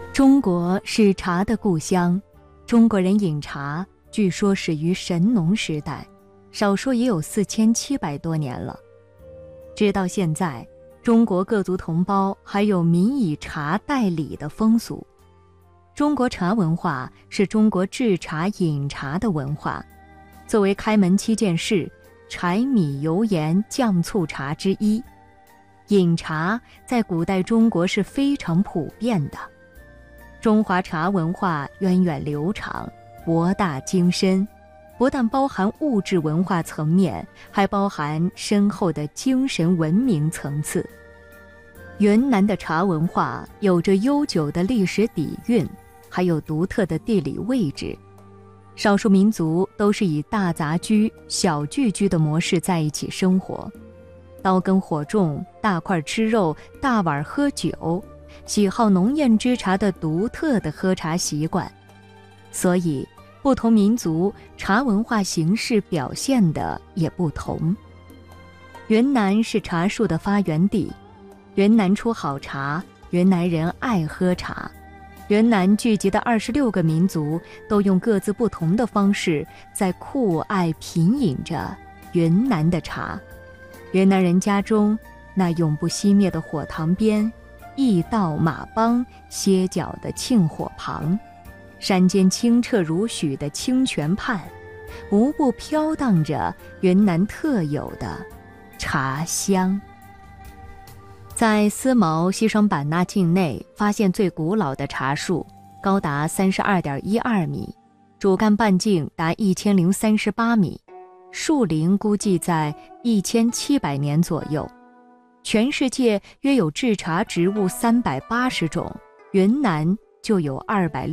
中国是茶的故乡，中国人饮茶据说始于神农时代，少说也有4700多年了。直到现在，中国各族同胞还有民以茶代礼的风俗。中国茶文化是中国制茶饮茶的文化，作为开门7件事，柴米油盐酱醋茶之一，饮茶在古代中国是非常普遍的。中华茶文化源远流长，博大精深，不但包含物质文化层面，还包含深厚的精神文明层次。云南的茶文化有着悠久的历史底蕴，还有独特的地理位置。少数民族都是以大杂居、小聚居的模式在一起生活，刀耕火种、大块吃肉、大碗喝酒，喜好浓艳之茶的独特的喝茶习惯。所以不同民族茶文化形式表现的也不同。云南是茶树的发源地，云南出好茶，云南人爱喝茶。云南聚集的26个民族都用各自不同的方式在酷爱品饮着云南的茶。云南人家中那永不熄灭的火塘边，驿道马帮歇脚的庆火旁，山间清澈如许的清泉畔，无不飘荡着云南特有的茶香。在思茅西双版纳境内发现最古老的茶树，高达32.12米，主干半径达1038米，树龄估计在1700年左右。全世界约有制茶植物380种，云南就有260